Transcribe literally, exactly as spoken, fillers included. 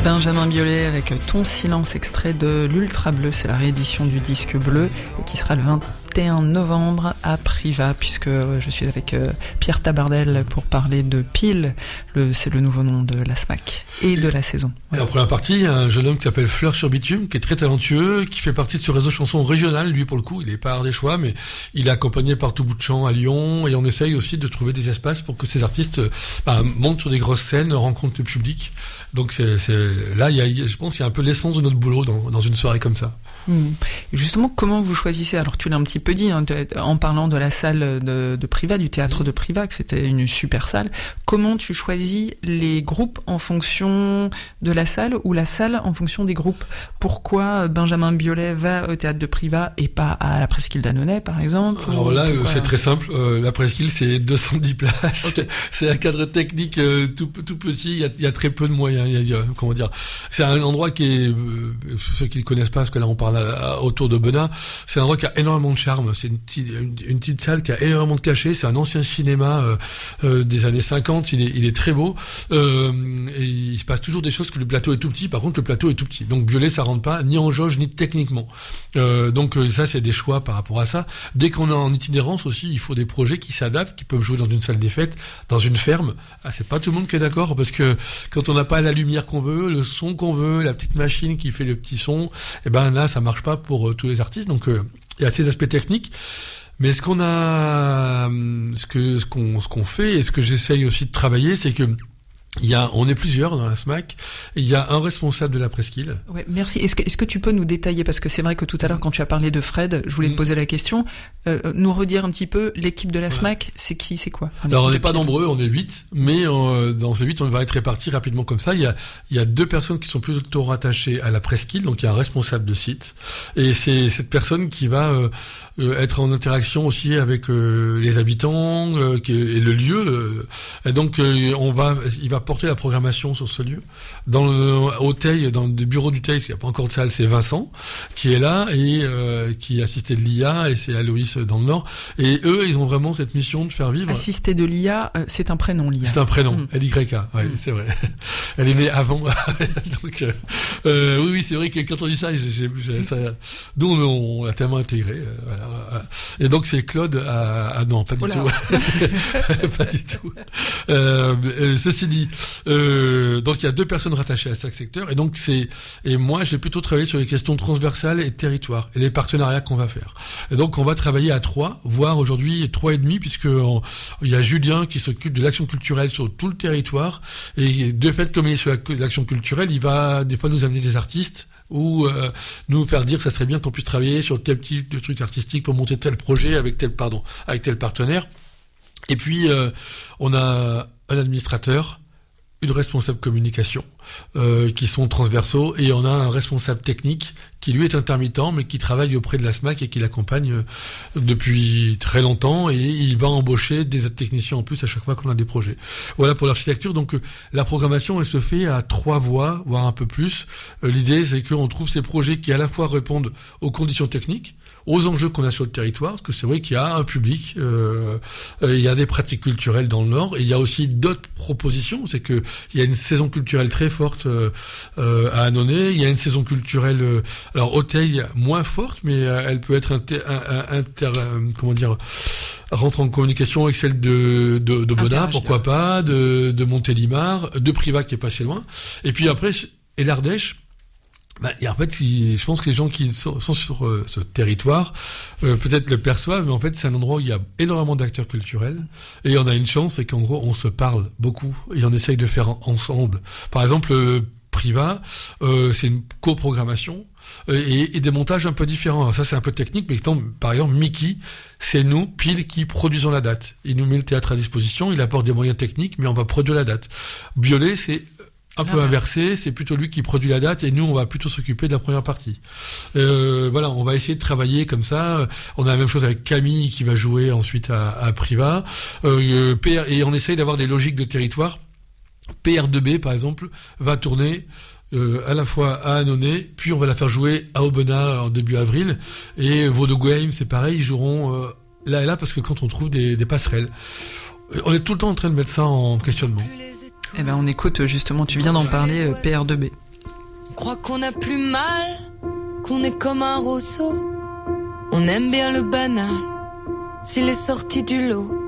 Benjamin Biolay avec Ton silence, extrait de l'Ultra Bleu, c'est la réédition du disque bleu et qui sera le vingt et un novembre à Privas, puisque je suis avec Pierre Tabardel pour parler de Pile, le, c'est le nouveau nom de la SMAC et de la saison. Et en première partie, il y a un jeune homme qui s'appelle Fleur sur Bitume, qui est très talentueux, qui fait partie de ce réseau chanson régional. Lui, pour le coup, il est pas ardéchois, mais il est accompagné par Tout bout de champ à Lyon, et on essaye aussi de trouver des espaces pour que ces artistes bah, montent sur des grosses scènes, rencontrent le public. Donc c'est, c'est là, il y a, je pense, qu'il y a un peu l'essence de notre boulot dans, dans une soirée comme ça. Mmh. Justement, comment vous choisissez? Alors, tu l'as un petit peu dit hein, en parlant de la salle de, de Privas, du théâtre mmh. de Privas, que c'était une super salle. Comment tu choisis les groupes en fonction de la salle ou la salle en fonction des groupes? Pourquoi Benjamin Biolay va au théâtre de Privas et pas à la Presqu'île d'Annonay, par exemple? Alors là, pourquoi... c'est très simple. Euh, la Presqu'île, c'est deux cent dix places. Okay. C'est un cadre technique euh, tout, tout petit. Il y, a, il y a très peu de moyens. Il y a, il y a, comment dire? C'est un endroit qui est, euh, ceux qui ne connaissent pas, parce que là on parle à, à, autour de Benin, c'est un endroit qui a énormément de charme. C'est une, une, une petite salle qui a énormément de cachet. C'est un ancien cinéma euh, euh, des années cinquante. Il est, il est très beau. Euh, et il se passe toujours des choses que le plateau est tout petit. Par contre, le plateau est tout petit. Donc Biolay, ça rentre pas ni en jauge ni techniquement. Euh, donc ça, c'est des choix par rapport à ça. Dès qu'on est en itinérance aussi, il faut des projets qui s'adaptent, qui peuvent jouer dans une salle des fêtes, dans une ferme. Ah, c'est pas tout le monde qui est d'accord, parce que quand on n'a pas la lumière qu'on veut, le son qu'on veut, la petite machine qui fait le petit son, et ben là, ça marche pas pour euh, tous les artistes. Donc euh, il y a ces aspects techniques. Mais ce qu'on a, ce que ce qu'on ce qu'on fait et ce que j'essaye aussi de travailler, c'est que il y a, on est plusieurs dans la SMAC. Il y a un responsable de la Presqu'île. Ouais, merci. Est-ce que, est-ce que tu peux nous détailler, parce que c'est vrai que tout à l'heure, quand tu as parlé de Fred, je voulais te poser la question, euh, nous redire un petit peu l'équipe de la SMAC, ouais. c'est qui, c'est quoi? Enfin, alors on n'est pas nombreux, on est huit, mais euh, dans ces huit, on va être répartis rapidement comme ça. Il y a, il y a deux personnes qui sont plutôt rattachées à la Presqu'île, donc il y a un responsable de site, et c'est cette personne qui va euh, euh, être en interaction aussi avec euh, les habitants euh, et le lieu. Euh, et donc euh, on va, il va porter la programmation sur ce lieu. Dans le, au Teil, dans le bureau du Teil, parce qu'il n'y a pas encore de salle, c'est Vincent qui est là et euh, qui est assisté de l'I A, et c'est Aloïs dans le Nord. Et eux, ils ont vraiment cette mission de faire vivre. Assisté de l'I A, euh, c'est un prénom, l'I A. C'est un prénom, mmh. L Y A, ouais, mmh. c'est vrai. Elle est née avant. Donc, euh, euh, oui, oui, c'est vrai que quand on dit ça, j'ai, j'ai, j'ai, ça nous, on, on l'a tellement intégré. Euh, voilà, voilà. Et donc, c'est Claude à... Ah non, pas du Oula. tout. Pas du tout. Euh, euh, ceci dit, euh, donc il y a deux personnes rattachées à chaque secteur, et donc c'est et moi j'ai plutôt travaillé sur les questions transversales et de territoire et les partenariats qu'on va faire. Et donc on va travailler à trois, voire aujourd'hui trois et demi, puisque on, il y a Julien qui s'occupe de l'action culturelle sur tout le territoire, et de fait comme il est sur l'action culturelle, il va des fois nous amener des artistes ou euh, nous faire dire que ça serait bien qu'on puisse travailler sur tel type de truc artistique pour monter tel projet avec tel pardon avec tel partenaire. Et puis euh, on a un administrateur, une responsable communication euh, qui sont transversaux, et on a un responsable technique qui lui est intermittent mais qui travaille auprès de la SMAC et qui l'accompagne euh, depuis très longtemps, et il va embaucher des techniciens en plus à chaque fois qu'on a des projets. Voilà pour l'architecture. Donc euh, la programmation, elle se fait à trois voies, voire un peu plus. Euh, l'idée, c'est qu'on trouve ces projets qui à la fois répondent aux conditions techniques, aux enjeux qu'on a sur le territoire, parce que c'est vrai qu'il y a un public, euh, euh, il y a des pratiques culturelles dans le Nord, et il y a aussi d'autres propositions. C'est que il y a une saison culturelle très forte euh, euh, à Annonay, il y a une saison culturelle, euh, alors au Teil moins forte, mais euh, elle peut être inter, inter, euh, comment dire, rentre en communication avec celle de de, de Benin, pourquoi pas, de de Montélimar, de Privas qui est pas si loin, et puis après et l'Ardèche. Ben, et en fait, je pense que les gens qui sont, sont sur euh, ce territoire euh, peut-être le perçoivent, mais en fait, c'est un endroit où il y a énormément d'acteurs culturels, et on a une chance, c'est qu'en gros, on se parle beaucoup et on essaye de faire ensemble. Par exemple, euh, Privas, euh, c'est une coprogrammation euh, et, et des montages un peu différents. Alors ça, c'est un peu technique, mais tant, par exemple, Mickey, c'est nous, pile, qui produisons la date. Il nous met le théâtre à disposition, il apporte des moyens techniques, mais on va produire la date. Biolay, c'est un peu inversé, c'est plutôt lui qui produit la date, et nous on va plutôt s'occuper de la première partie. Euh, voilà, on va essayer de travailler comme ça. On a la même chose avec Camille qui va jouer ensuite à, à Privas. Euh, P R, et on essaye d'avoir des logiques de territoire. P R deux B par exemple va tourner euh, à la fois à Annonay, puis on va la faire jouer à Aubenas en début avril. Et Vaudougueil, c'est pareil, ils joueront euh, là et là, parce que quand on trouve des, des passerelles, on est tout le temps en train de mettre ça en questionnement. Eh ben on écoute justement, tu viens d'en parler, euh, P R deux B. On croit qu'on a plus mal, qu'on est comme un roseau. On aime bien le banal, s'il est sorti du lot.